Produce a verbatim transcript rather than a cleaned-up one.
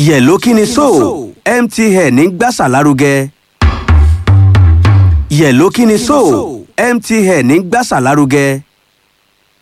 yẹ̀ló kí ni so M T N ń gbàsà lárugẹ. yẹ̀ló kí ni so M T N ń gbàsà lárugẹ.